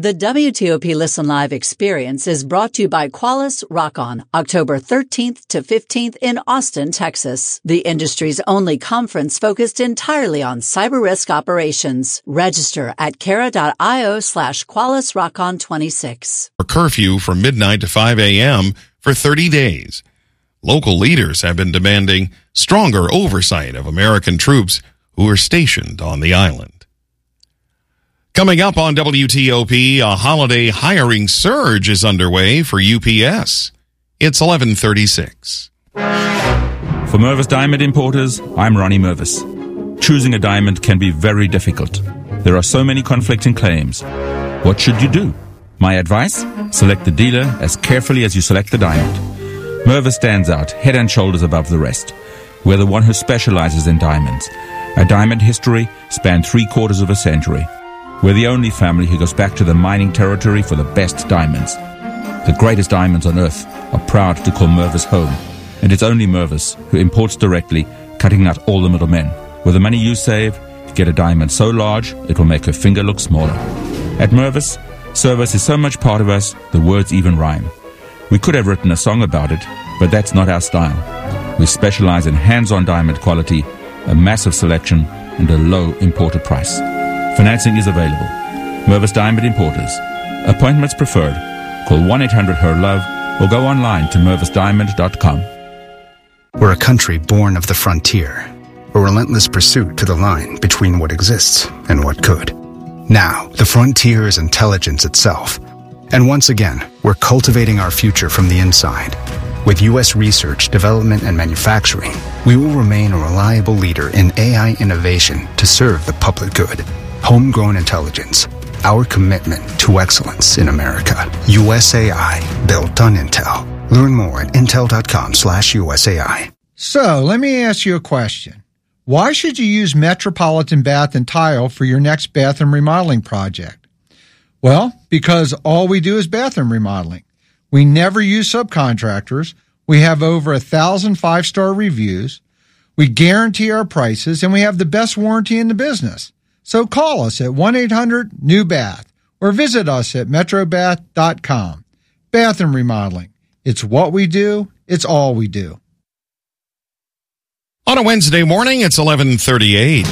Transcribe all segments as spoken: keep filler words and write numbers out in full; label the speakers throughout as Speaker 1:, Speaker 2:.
Speaker 1: The W T O P Listen Live experience is brought to you by Qualys Rock-On, October thirteenth to fifteenth in Austin, Texas. The industry's only conference focused entirely on cyber risk operations. Register at cara.io slash Qualys Rock-On twenty-six.
Speaker 2: For curfew from midnight to five a.m. for thirty days. Local leaders have been demanding stronger oversight of American troops who are stationed on the island. Coming up on W T O P, a holiday hiring surge is underway for U P S. It's eleven thirty-six.
Speaker 3: For Mervis Diamond Importers, I'm Ronnie Mervis. Choosing a diamond can be very difficult. There are so many conflicting claims. What should you do? My advice? Select the dealer as carefully as you select the diamond. Mervis stands out head and shoulders above the rest. We're the one who specializes in diamonds. Our diamond history spanned three quarters of a century. We're the only family who goes back to the mining territory for the best diamonds. The greatest diamonds on earth are proud to call Mervis home. And it's only Mervis who imports directly, cutting out all the middlemen. With the money you save, you get a diamond so large, it will make her finger look smaller. At Mervis, service is so much part of us, the words even rhyme. We could have written a song about it, but that's not our style. We specialize in hands-on diamond quality, a massive selection, and a low importer price. Financing is available. Mervis Diamond Importers. Appointments preferred. Call one eight hundred H E R Love or go online to mervis diamond dot com.
Speaker 4: We're a country born of the frontier, a relentless pursuit to the line between what exists and what could. Now, the frontier is intelligence itself. And once again, we're cultivating our future from the inside. With U S research, development, and manufacturing, we will remain a reliable leader in A I innovation to serve the public good. Homegrown intelligence, our commitment to excellence in America. U S A I, built on Intel. Learn more at intel.com slash USAI.
Speaker 5: So, let me ask you a question. Why should you use Metropolitan Bath and Tile for your next bathroom remodeling project? Well, because all we do is bathroom remodeling. We never use subcontractors. We have over a thousand five-star reviews. We guarantee our prices, and we have the best warranty in the business. So call us at one eight hundred new bath or visit us at metro bath dot com. Bathroom remodeling. It's what we do. It's all we do.
Speaker 2: On a Wednesday morning, it's eleven thirty-eight.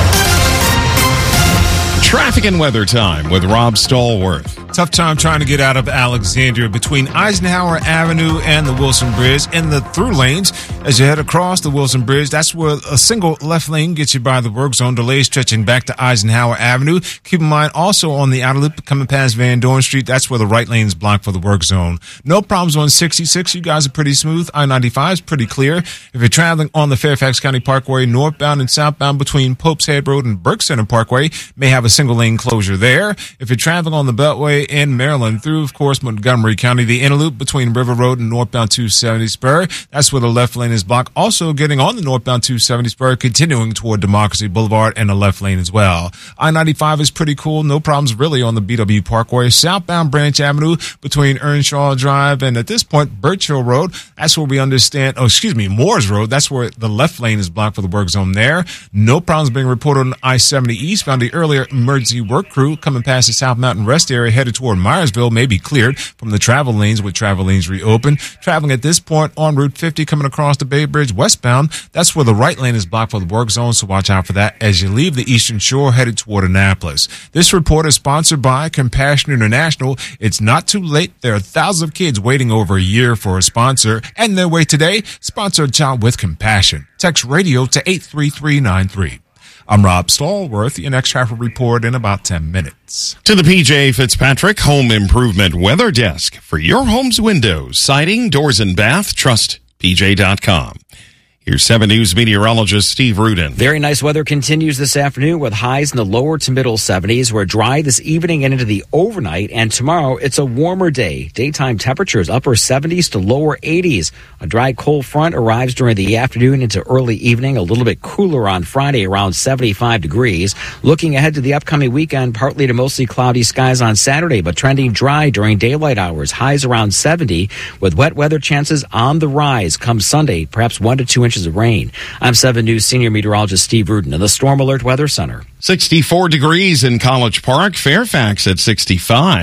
Speaker 2: Traffic and weather time with Rob Stallworth.
Speaker 6: Tough time trying to get out of Alexandria between Eisenhower Avenue and the Wilson Bridge in the through lanes as you head across the Wilson Bridge. That's where a single left lane gets you by the work zone. Delays stretching back to Eisenhower Avenue. Keep in mind also on the outer loop coming past Van Dorn Street, that's where the right lane is blocked for the work zone. No problems on sixty-six. You guys are pretty smooth. I ninety-five is pretty clear. If you're traveling on the Fairfax County Parkway, northbound and southbound between Pope's Head Road and Burke Center Parkway, may have a single lane closure there. If you're traveling on the Beltway in Maryland through, of course, Montgomery County, the inner loop between River Road and northbound two seventy Spur, that's where the left lane is blocked. Also getting on the northbound two seventy Spur, continuing toward Democracy Boulevard and the left lane as well. I ninety-five is pretty cool. No problems really on the B W Parkway. Southbound Branch Avenue between Earnshaw Drive and at this point, Birch Hill Road. That's where we understand, oh, excuse me, Moores Road. That's where the left lane is blocked for the work zone there. No problems being reported on I seventy East. Found the earlier emergency work crew coming past the South Mountain Rest area headed toward Myersville may be cleared from the travel lanes with travel lanes reopened. Traveling at this point on Route fifty coming across the Bay Bridge westbound, that's where the right lane is blocked for the work zone, so watch out for that as you leave the Eastern Shore headed toward Annapolis. This report is sponsored by Compassion International. It's not too late. There are thousands of kids waiting over a year for a sponsor, and their way today, sponsor a child with compassion. Text radio to eight three three nine three. I'm Rob Stallworth. Your next traffic report in about ten minutes.
Speaker 2: To the P J Fitzpatrick Home Improvement Weather Desk. For your home's windows, siding, doors, and bath, trust P J dot com. Here's seven News meteorologist Steve Rudin.
Speaker 7: Very nice weather continues this afternoon with highs in the lower to middle seventies. We're dry this evening and into the overnight. And tomorrow, it's a warmer day. Daytime temperatures upper seventies to lower eighties. A dry cold front arrives during the afternoon into early evening. A little bit cooler on Friday, around seventy-five degrees. Looking ahead to the upcoming weekend, partly to mostly cloudy skies on Saturday, but trending dry during daylight hours. Highs around seventy with wet weather chances on the rise come Sunday, perhaps one to two inches of rain. I'm seven News senior meteorologist Steve Rudin in the Storm Alert Weather Center.
Speaker 2: sixty-four degrees in College Park, Fairfax at sixty-five.